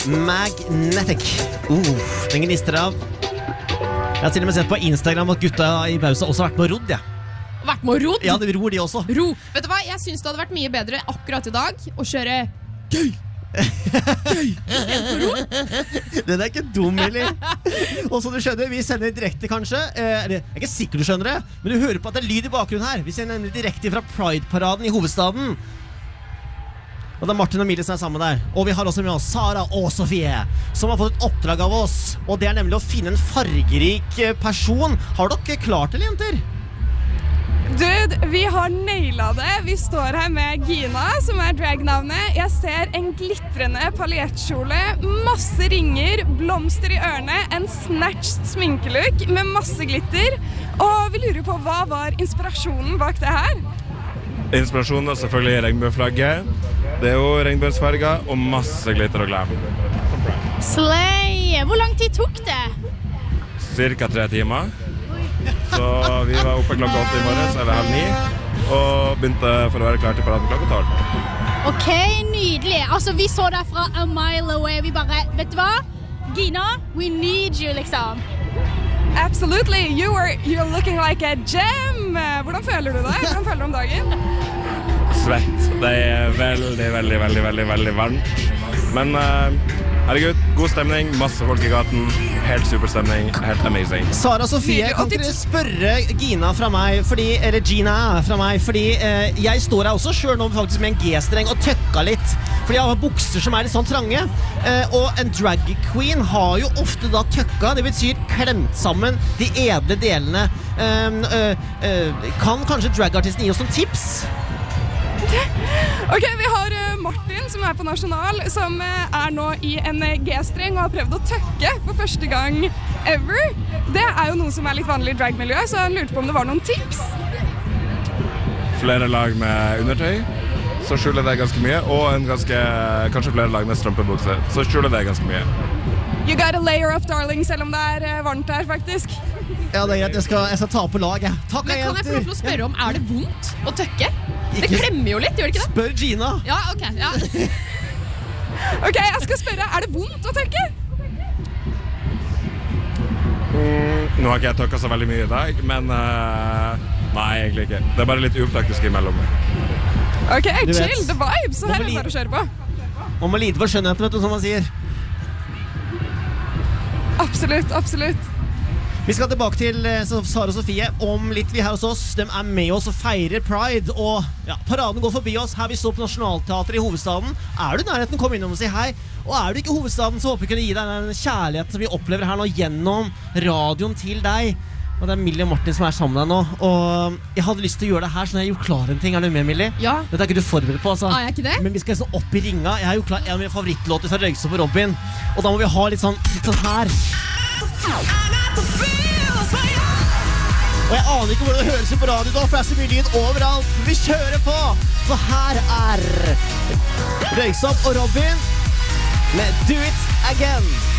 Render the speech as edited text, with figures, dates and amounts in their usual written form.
Magnetic. Den gnister av. Jeg har til og med sett på Instagram at gutta i Bausa også har vært med og rodd, ja. Vært med og rodd? Ja, det ror de også. Ro. Vet du hva? Jeg synes det hadde vært mye bedre akkurat i dag å kjøre gøy. Gøy. Den er ikke dum, eller? Og så du skjønner, vi sender direkte kanskje. Jeg er ikke sikker du skjønner det, men du hører på at det er lyd i bakgrunnen her. Vi sender nemlig direkte fra Pride-paraden i hovedstaden. Og det er Martin og Emilie som er sammen der. Og vi har også med oss Sara og Sofie, som har fått et oppdrag av oss. Og det er nemlig å finne en fargerik person. Har dere klart det, jenter? Dude, vi har nailet det. Vi står her med Gina, som er dragnavnet. Jeg ser en glittrende paljettkjole, masse ringer, blomster i ørene, en snatched sminkelook med masse glitter. Og vi lurer på, hva var inspirasjonen bak det her? Inspirasjonen er selvfølgelig regnbueflagget. Det er jo regnbuesfarger og masse glitter og glam. Slay! Hvor lang tid tok det? Cirka 3 timer. Så vi var oppe klokka 8 i morges, eller 8:30, og begynte for å være klar til paraden klokka 12. Ok, nydelig. Altså, vi så deg fra a mile away. Vi bare, vet du hva? Gina, we need you, liksom. Absolutely. You're looking like a gem. Hvordan føler du deg? Hvordan føler du om dagen? Svett. Det er veldig varmt. Men herregud, god stemning, masse folk i gaten, helt superstemning, helt amazing. Sara og Sofie, kan dere spørre Gina fra meg, eller Gina fra meg, fordi jeg står her også selv nå faktisk med en G-streng og tøkka litt, fordi jeg har bukser som er litt sånn trange, og en drag queen har jo ofte da tøkka, det betyr klemt sammen de edle delene. Kan kanskje dragartisten gi oss noen tips? Ok, vi har Martin som er på Nasjonal, som er nå i en G-streng og har prøvd å tøkke for første gang ever. Det er jo noe som er litt vanlig i dragmiljøet, så han lurte på om det var noen tips. Flere lag med undertøy, så skjuler det ganske mye, og kanskje flere lag med strømpebukse, så skjuler det ganske mye. You gotta layer up, darling, selv om det er varmt her, faktisk. Ja, det er greit, jeg skal ta på lag, jeg. Takk, men kan jeg få lov til å spørre om, er det vondt å tøkke? Det klemmer jo litt, gjør det ikke det? Spør Gina. Ja, ok, ja. Ok, jeg skal spørre, er det vondt å tøkke? Nå har ikke jeg tøkket så veldig mye i dag, men nei, egentlig ikke. Det er bare litt upraktisk imellom. Ok, chill, the vibe, så her er det bare å kjøre på. Man må lide for skjønnheten, vet du, som man sier. Absolutt. Vi skal tilbake til Sara og Sofie om litt. Vi her hos oss, de er med oss og feirer Pride, og ja, paraden går forbi oss. Her vi står på Nationaltheatret i hovedstaden. Er du i nærheten, kom innom og si hei. Og er du ikke i hovedstaden, så håper vi kunne gi deg den kjærligheten som vi opplever her nå gjennom radioen til deg. Og det er Emilie og Martin som er sammen med deg nå. Og jeg hadde lyst til å gjøre det her, så jeg har gjort klar en ting. Er du med, Emilie? Ja. Dette er ikke du forberedt på, altså. Er jeg ikke det? Men vi skal liksom opp i ringa. Jeg har gjort klar en av mine favorittlåter fra Røyksopp og Robin. Og da må vi ha litt sånn her. Og jeg aner ikke hvordan det høres på radio da, for det er så mye lyd overalt. Vi kjører på, for her er Røyksopp og Robin med Do It Again.